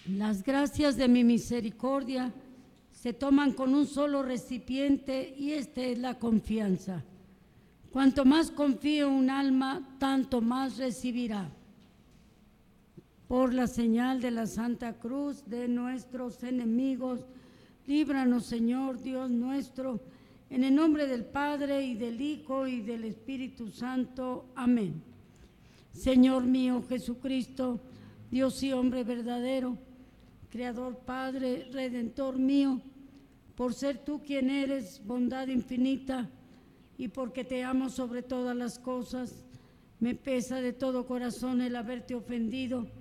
Las gracias de mi misericordia se toman con un solo recipiente y esta es la confianza. Cuanto más confíe un alma, tanto más recibirá. Por la señal de la Santa Cruz de nuestros enemigos, líbranos, Señor Dios nuestro, en el nombre del Padre y del Hijo y del Espíritu Santo. Amén. Señor mío Jesucristo, Dios y hombre verdadero, Creador, Padre, Redentor mío, por ser tú quien eres, bondad infinita, y porque te amo sobre todas las cosas, me pesa de todo corazón el haberte ofendido,